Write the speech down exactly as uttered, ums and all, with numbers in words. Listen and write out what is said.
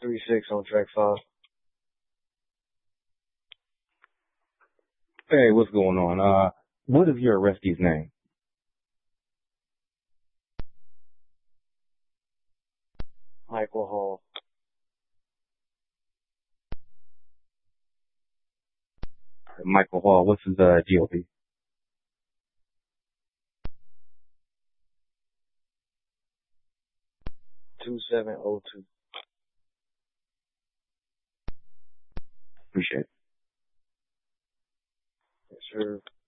three six on track five. Hey, what's going on? Uh, what is your arrestee's name? Michael Hall. Michael Hall. What's his uh, G O P? two seven oh two. Appreciate it. Yes, sir.